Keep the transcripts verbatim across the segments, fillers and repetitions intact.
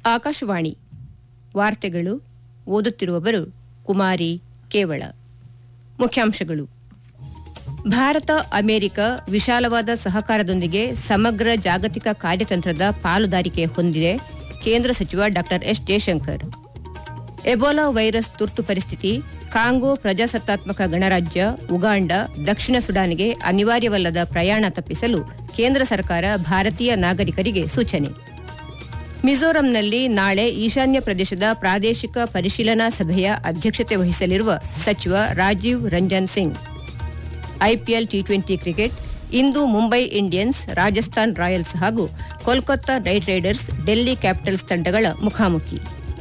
ಆಕಾಶವಾಣಿ ವಾರ್ತೆಗಳು ಓದುತ್ತಿರುವವರು ಕುಮಾರಿ ಕೇವಳ. ಮುಖ್ಯಾಂಶಗಳು: ಭಾರತ ಅಮೆರಿಕ ವಿಶಾಲವಾದ ಸಹಕಾರದೊಂದಿಗೆ ಸಮಗ್ರ ಜಾಗತಿಕ ಕಾರ್ಯತಂತ್ರದ ಪಾಲುದಾರಿಕೆ ಹೊಂದಿದೆ. ಕೇಂದ್ರ ಸಚಿವ ಡಾ ಎಸ್ ಜಯಶಂಕರ್. ಎಬೋಲಾ ವೈರಸ್ ತುರ್ತು ಪರಿಸ್ಥಿತಿ, ಕಾಂಗೋ ಪ್ರಜಾಸತ್ತಾತ್ಮಕ ಗಣರಾಜ್ಯ ಉಗಾಂಡ, ದಕ್ಷಿಣ ಸುಡಾನ್ಗೆ ಅನಿವಾರ್ಯವಲ್ಲದ ಪ್ರಯಾಣ ತಪ್ಪಿಸಲು ಕೇಂದ್ರ ಸರ್ಕಾರ ಭಾರತೀಯ ನಾಗರಿಕರಿಗೆ ಸೂಚನೆ. ಮಿಜೋರಂನಲ್ಲಿ ನಾಳೆ ಈಶಾನ್ಯ ಪ್ರದೇಶದ ಪ್ರಾದೇಶಿಕ ಪರಿಶೀಲನಾ ಸಭೆಯ ಅಧ್ಯಕ್ಷತೆ ವಹಿಸಲಿರುವ ಸಚಿವ Rajiv Ranjan Singh. IPL T twenty cricket ಇಂದು ಮುಂಬೈ ಇಂಡಿಯನ್ಸ್, ರಾಜಸ್ಥಾನ್ ರಾಯಲ್ಸ್ ಹಾಗೂ Kolkata night Riders, Delhi capitals ತಂಡಗಳ ಮುಖಾಮುಖಿ.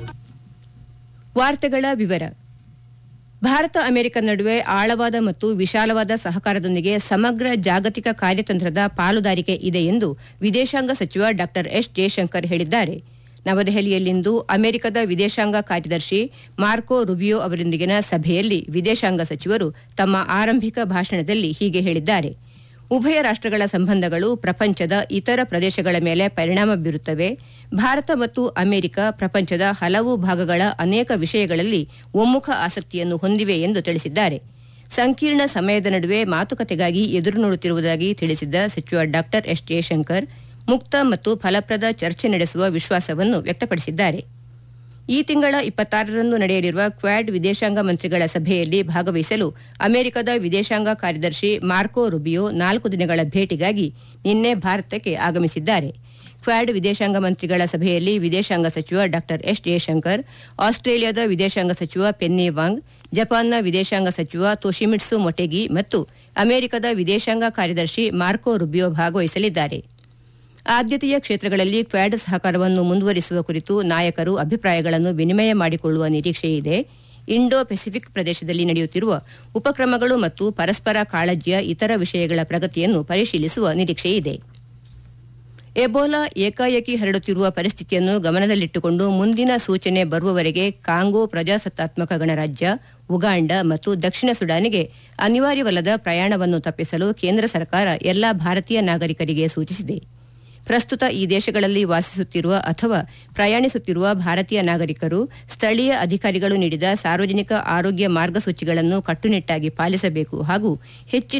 ವಾರ್ತೆಗಳ ವಿವರ. ಭಾರತ ಅಮೆರಿಕ ನಡುವೆ ಆಳವಾದ ಮತ್ತು ವಿಶಾಲವಾದ ಸಹಕಾರದೊಂದಿಗೆ ಸಮಗ್ರ ಜಾಗತಿಕ ಕಾರ್ಯತಂತ್ರದ ಪಾಲುದಾರಿಕೆ ಇದೆ ಎಂದು ವಿದೇಶಾಂಗ ಸಚಿವ ಡಾ ಎಸ್ ಜಯಶಂಕರ್ ಹೇಳಿದ್ದಾರೆ. ನವದೆಹಲಿಯಲ್ಲಿಂದು ಅಮೆರಿಕದ ವಿದೇಶಾಂಗ ಕಾರ್ಯದರ್ಶಿ ಮಾರ್ಕೊ ರುಬಿಯೋ ಅವರೊಂದಿಗಿನ ಸಭೆಯಲ್ಲಿ ವಿದೇಶಾಂಗ ಸಚಿವರು ತಮ್ಮ ಆರಂಭಿಕ ಭಾಷಣದಲ್ಲಿ ಹೀಗೆ ಹೇಳಿದ್ದಾರೆ. ಉಭಯ ರಾಷ್ಟಗಳ ಸಂಬಂಧಗಳು ಪ್ರಪಂಚದ ಇತರ ಪ್ರದೇಶಗಳ ಮೇಲೆ ಪರಿಣಾಮ ಬೀರುತ್ತವೆ. ಭಾರತ ಮತ್ತು ಅಮೆರಿಕ ಪ್ರಪಂಚದ ಹಲವು ಭಾಗಗಳ ಅನೇಕ ವಿಷಯಗಳಲ್ಲಿ ಒಮ್ಮುಖ ಆಸಕ್ತಿಯನ್ನು ಹೊಂದಿವೆ ಎಂದು ತಿಳಿಸಿದ್ದಾರೆ. ಸಂಕೀರ್ಣ ಸಮಯದ ನಡುವೆ ಮಾತುಕತೆಗಾಗಿ ಎದುರು ನೋಡುತ್ತಿರುವುದಾಗಿ ತಿಳಿಸಿದ ಸಚಿವ ಡಾ ಎಸ್ ಜಯಶಂಕರ್ ಮುಕ್ತ ಮತ್ತು ಫಲಪ್ರದ ಚರ್ಚೆ ನಡೆಸುವ ವಿಶ್ವಾಸವನ್ನು ವ್ಯಕ್ತಪಡಿಸಿದ್ದಾರೆ. ಈ ತಿಂಗಳ ಇಪ್ಪತ್ತಾರರಂದು ನಡೆಯಲಿರುವ ಕ್ವಾಡ್ ವಿದೇಶಾಂಗ ಮಂತ್ರಿಗಳ ಸಭೆಯಲ್ಲಿ ಭಾಗವಹಿಸಲು ಅಮೆರಿಕದ ವಿದೇಶಾಂಗ ಕಾರ್ಯದರ್ಶಿ ಮಾರ್ಕೊ ರುಬಿಯೋ ನಾಲ್ಕು ದಿನಗಳ ಭೇಟಿಗಾಗಿ ನಿನ್ನೆ ಭಾರತಕ್ಕೆ ಆಗಮಿಸಿದ್ದಾರೆ. ಕ್ವಾಡ್ ವಿದೇಶಾಂಗ ಮಂತ್ರಿಗಳ ಸಭೆಯಲ್ಲಿ ವಿದೇಶಾಂಗ ಸಚಿವ ಡಾ ಎಸ್ ಜಯಶಂಕರ್, ಆಸ್ಟ್ರೇಲಿಯಾದ ವಿದೇಶಾಂಗ ಸಚಿವ ಪೆನ್ನಿ ವಾಂಗ್, ಜಪಾನ್ನ ವಿದೇಶಾಂಗ ಸಚಿವ ತೊಶಿಮಿಟ್ಸು ಮೊಟೆಗಿ ಮತ್ತು ಅಮೆರಿಕದ ವಿದೇಶಾಂಗ ಕಾರ್ಯದರ್ಶಿ ಮಾರ್ಕೊ ರುಬಿಯೋ ಭಾಗವಹಿಸಲಿದ್ದಾರೆ. ಆದ್ಯತೆಯ ಕ್ಷೇತ್ರಗಳಲ್ಲಿ ಕ್ವಾಡ್ ಸಹಕಾರವನ್ನು ಮುಂದುವರಿಸುವ ಕುರಿತು ನಾಯಕರು ಅಭಿಪ್ರಾಯಗಳನ್ನು ವಿನಿಮಯ ಮಾಡಿಕೊಳ್ಳುವ ನಿರೀಕ್ಷೆಯಿದೆ. ಇಂಡೋ ಪೆಸಿಫಿಕ್ ಪ್ರದೇಶದಲ್ಲಿ ನಡೆಯುತ್ತಿರುವ ಉಪಕ್ರಮಗಳು ಮತ್ತು ಪರಸ್ಪರ ಕಾಳಜಿಯ ಇತರ ವಿಷಯಗಳ ಪ್ರಗತಿಯನ್ನು ಪರಿಶೀಲಿಸುವ ನಿರೀಕ್ಷೆಯಿದೆ. ಎಬೋಲಾ ಏಕಾಏಕಿ ಹರಡುತ್ತಿರುವ ಪರಿಸ್ಥಿತಿಯನ್ನು ಗಮನದಲ್ಲಿಟ್ಟುಕೊಂಡು ಮುಂದಿನ ಸೂಚನೆ ಬರುವವರೆಗೆ ಕಾಂಗೋ ಪ್ರಜಾಸತ್ತಾತ್ಮಕ ಗಣರಾಜ್ಯ ಉಗಾಂಡ ಮತ್ತು ದಕ್ಷಿಣ ಸುಡಾನಿಗೆ ಅನಿವಾರ್ಯವಲ್ಲದ ಪ್ರಯಾಣವನ್ನು ತಪ್ಪಿಸಲು ಕೇಂದ್ರ ಸರ್ಕಾರ ಎಲ್ಲಾ ಭಾರತೀಯ ನಾಗರಿಕರಿಗೆ ಸೂಚಿಸಿದೆ. ಪ್ರಸ್ತುತ ಈ ದೇಶಗಳಲ್ಲಿ ವಾಸಿಸುತ್ತಿರುವ ಅಥವಾ ಪ್ರಯಾಣಿಸುತ್ತಿರುವ ಭಾರತೀಯ ನಾಗರಿಕರು ಸ್ಥಳೀಯ ಅಧಿಕಾರಿಗಳು ನೀಡಿದ ಸಾರ್ವಜನಿಕ ಆರೋಗ್ಯ ಮಾರ್ಗಸೂಚಿಗಳನ್ನು ಕಟ್ಟುನಿಟ್ಟಾಗಿ ಪಾಲಿಸಬೇಕು ಹಾಗೂ ಹೆಚ್ಚಿನ